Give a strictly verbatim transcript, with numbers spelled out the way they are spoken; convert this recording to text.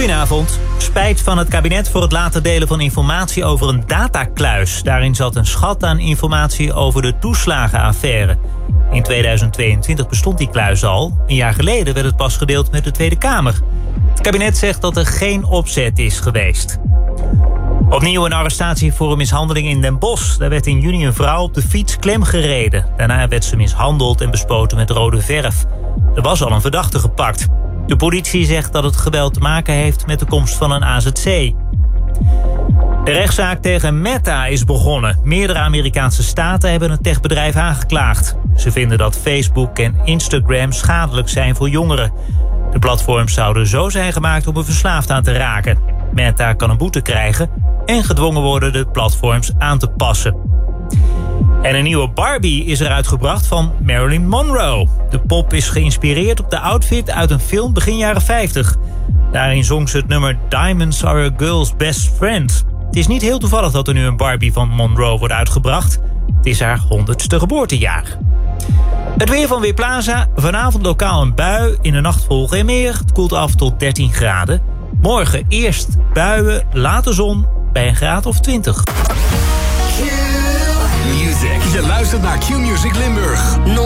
Goedenavond. Spijt van het kabinet voor het laten delen van informatie over een datakluis. Daarin zat een schat aan informatie over de toeslagenaffaire. In tweeduizend tweeëntwintig bestond die kluis al. Een jaar geleden werd het pas gedeeld met de Tweede Kamer. Het kabinet zegt dat er geen opzet is geweest. Opnieuw een arrestatie voor een mishandeling in Den Bosch. Daar werd in juni een vrouw op de fiets klemgereden. Daarna werd ze mishandeld en bespoten met rode verf. Er was al een verdachte gepakt. De politie zegt dat het geweld te maken heeft met de komst van een A Z C. De rechtszaak tegen Meta is begonnen. Meerdere Amerikaanse staten hebben het techbedrijf aangeklaagd. Ze vinden dat Facebook en Instagram schadelijk zijn voor jongeren. De platforms zouden zo zijn gemaakt om er verslaafd aan te raken. Meta kan een boete krijgen en gedwongen worden de platforms aan te passen. En een nieuwe Barbie is eruit gebracht van Marilyn Monroe. De pop is geïnspireerd op de outfit uit een film begin jaren vijftig. Daarin zong ze het nummer Diamonds Are a Girl's Best Friend. Het is niet heel toevallig dat er nu een Barbie van Monroe wordt uitgebracht. Het is haar honderdste geboortejaar. Het weer van Weerplaza. Vanavond lokaal een bui. In de nacht volgen er meer. Het koelt af tot dertien graden. Morgen eerst buien, later zon bij een graad of twintig. Q-Music. Je luistert naar Q-Music Limburg.